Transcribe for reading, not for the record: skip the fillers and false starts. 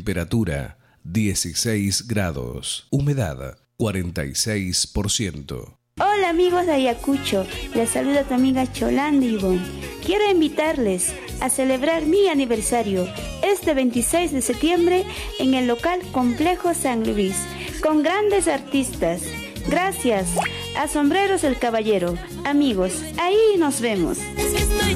Temperatura 16 grados. Humedad 46%. Hola amigos de Ayacucho, les saluda tu amiga Cholanda Ivonne. Quiero invitarles a celebrar mi aniversario este 26 de septiembre en el local Complejo San Luis, con grandes artistas. Gracias a Sombreros el Caballero. Amigos, ahí nos vemos.